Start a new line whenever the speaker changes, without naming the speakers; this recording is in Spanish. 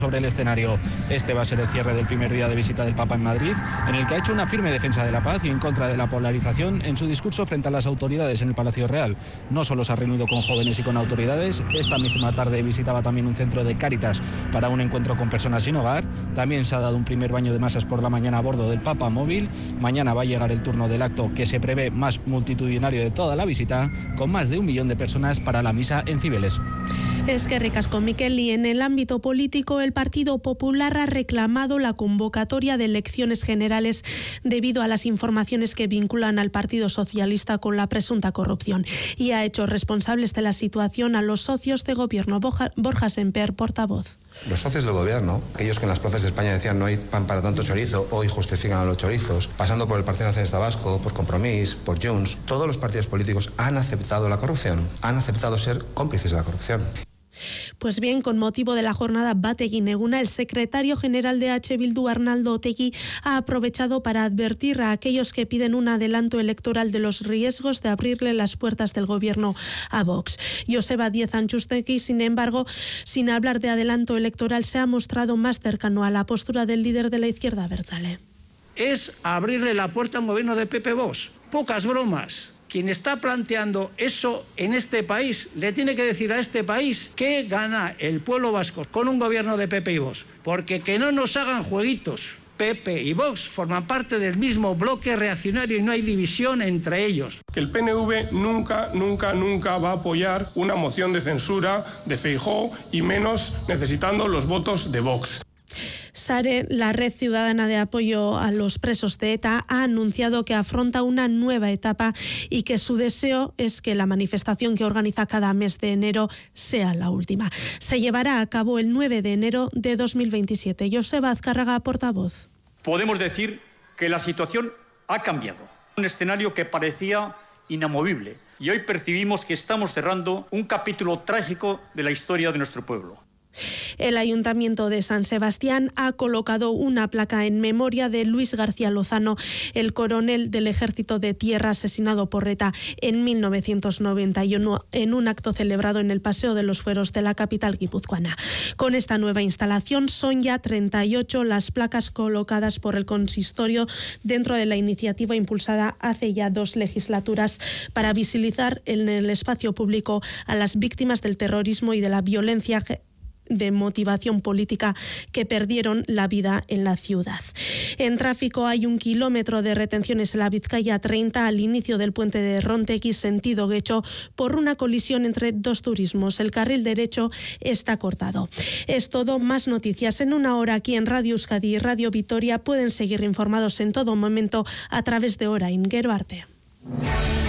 Sobre el escenario, este va a ser el cierre del primer día de visita del Papa en Madrid, en el que ha hecho una firme defensa de la paz y en contra de la polarización en su discurso frente a las autoridades en el Palacio Real. No solo se ha reunido con jóvenes y con autoridades, esta misma tarde visitaba también un centro de Cáritas para un encuentro con personas sin hogar. También se ha dado un primer baño de masas por la mañana a bordo del Papa móvil. Mañana va a llegar el turno del acto que se prevé más multitudinario de toda la visita, con más de 1 millón de personas para la misa en Cibeles.
Es que ricasco, Miquel, y en el ámbito político el Partido Popular ha reclamado la convocatoria de elecciones generales debido a las informaciones que vinculan al Partido Socialista con la presunta corrupción y ha hecho responsables de la situación a los socios de gobierno. Borja Semper, portavoz.
Los socios del gobierno, aquellos que en las plazas de España decían no hay pan para tanto chorizo, hoy justifican a los chorizos, pasando por el Partido Nacionalista Vasco, por Compromís, por Junts, todos los partidos políticos han aceptado la corrupción, han aceptado ser cómplices de la corrupción.
Pues bien, con motivo de la jornada Bategui Neguna, el secretario general de H. Bildu, Arnaldo Otegi, ha aprovechado para advertir a aquellos que piden un adelanto electoral de los riesgos de abrirle las puertas del gobierno a Vox. Joseba Díez Antxustegi, sin embargo, sin hablar de adelanto electoral, se ha mostrado más cercano a la postura del líder de la izquierda abertzale.
Es abrirle la puerta a un gobierno de PP Vox. Pocas bromas. Quien está planteando eso en este país le tiene que decir a este país que gana el pueblo vasco con un gobierno de PP y Vox. Porque que no nos hagan jueguitos. PP y Vox forman parte del mismo bloque reaccionario y no hay división entre ellos.
Que el PNV nunca va a apoyar una moción de censura de Feijóo y menos necesitando los votos de Vox.
SARE, la Red Ciudadana de Apoyo a los Presos de ETA, ha anunciado que afronta una nueva etapa y que su deseo es que la manifestación que organiza cada mes de enero sea la última. Se llevará a cabo el 9 de enero de 2027. Joseba Azcárraga, portavoz.
Podemos decir que la situación ha cambiado. Un escenario que parecía inamovible y hoy percibimos que estamos cerrando un capítulo trágico de la historia de nuestro pueblo.
El Ayuntamiento de San Sebastián ha colocado una placa en memoria de Luis García Lozano, el coronel del Ejército de Tierra asesinado por ETA en 1991 en un acto celebrado en el Paseo de los Fueros de la capital guipuzcoana. Con esta nueva instalación son ya 38 las placas colocadas por el consistorio dentro de la iniciativa impulsada hace ya 2 legislaturas para visibilizar en el espacio público a las víctimas del terrorismo y de la violencia de motivación política que perdieron la vida en la ciudad. En tráfico hay 1 kilómetro de retenciones en la Vizcaya 30 al inicio del puente de Rontegui sentido Guecho por una colisión entre 2 turismos. El carril derecho está cortado. Es todo, más noticias en 1 hora aquí en Radio Euskadi y Radio Vitoria. Pueden seguir informados en todo momento a través de Orain. Gero arte.